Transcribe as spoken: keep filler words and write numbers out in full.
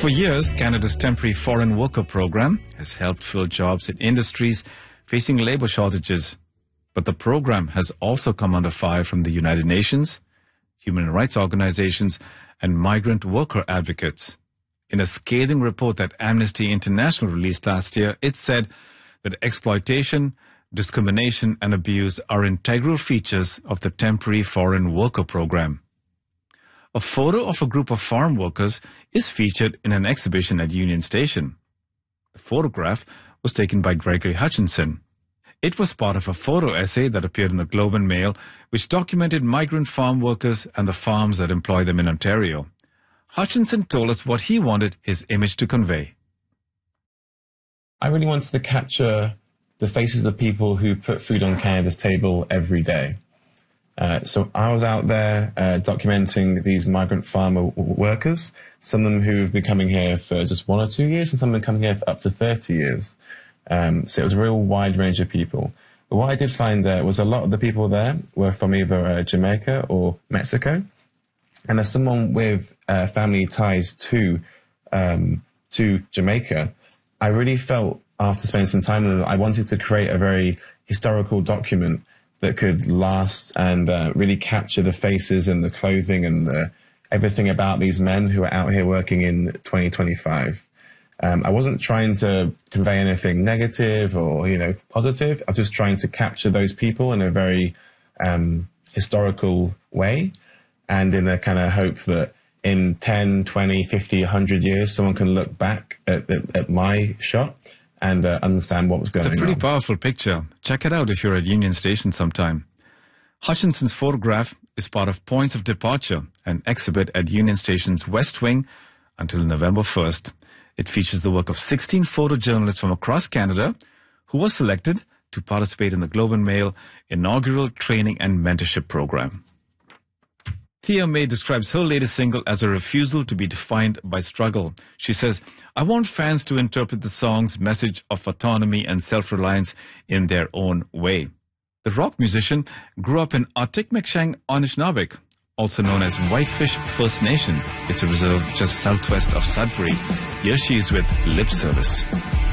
For years, Canada's Temporary Foreign Worker Program has helped fill jobs in industries facing labor shortages. But the program has also come under fire from the United Nations, human rights organizations, and migrant worker advocates. In a scathing report that Amnesty International released last year, it said that exploitation, discrimination, and abuse are integral features of the Temporary Foreign Worker Program. A photo of a group of farm workers is featured in an exhibition at Union Station. The photograph was taken by Gregory Hutchinson. It was part of a photo essay that appeared in the Globe and Mail, which documented migrant farm workers and the farms that employ them in Ontario. Hutchinson told us what he wanted his image to convey. I really wanted to capture the faces of people who put food on Canada's table every day. Uh, so I was out there uh, documenting these migrant farmer w- workers, some of them who've been coming here for just one or two years, and some have been coming here for up to thirty years. Um, so it was a real wide range of people. But what I did find uh, was a lot of the people there were from either uh, Jamaica or Mexico. And as someone with uh, family ties to um, to Jamaica, I really felt after spending some time with them, I wanted to create a very historical document that could last and uh, really capture the faces and the clothing and the, everything about these men who are out here working in twenty twenty-five. Um, I wasn't trying to convey anything negative or, you know, positive. I was just trying to capture those people in a very um, historical way and in a kind of hope that in ten, twenty, fifty, one hundred years, someone can look back at, at, at my shot and uh, understand what was going on. It's a pretty on. powerful picture. Check it out if you're at Union Station sometime. Hutchinson's photograph is part of Points of Departure, an exhibit at Union Station's West Wing until November first. It features the work of sixteen photojournalists from across Canada who were selected to participate in the Globe and Mail inaugural training and mentorship program. Thea May describes her latest single as a refusal to be defined by struggle. She says, "I want fans to interpret the song's message of autonomy and self-reliance in their own way." The rock musician grew up in Atikamek, Anishinaabe, also known as Whitefish First Nation. It's a reserve just southwest of Sudbury. Here she is with Lip Service.